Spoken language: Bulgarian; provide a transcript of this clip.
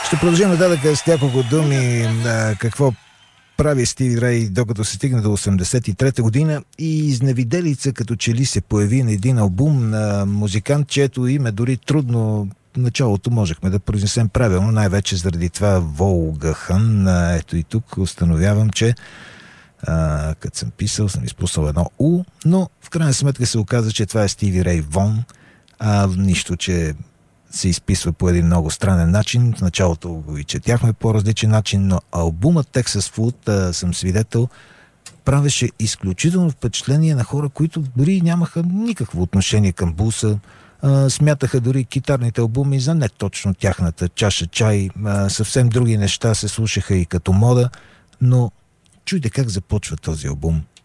Ще продължим нататък с няколко думи какво прави Стиви Рей, докато се стигне до 83-та година, и изневиделица като че ли се появи на един албум на музикант, чието име дори трудно в началото можехме да произнесем правилно, най-вече заради това Волгахан. Ето и тук установявам, че като съм писал, съм изпуснал едно У, но в крайна сметка се оказа, че това е Стиви Рей Вон. Нищо, че се изписва по един много странен начин. В началото го и четяхме по различен начин, но албумът Texas Flood, съм свидетел, правеше изключително впечатление на хора, които дори нямаха никакво отношение към блуса. Смятаха дори китарните албуми за не точно тяхната чаша чай. Съвсем други неща се слушаха и като мода, но чуйте как започва този албум.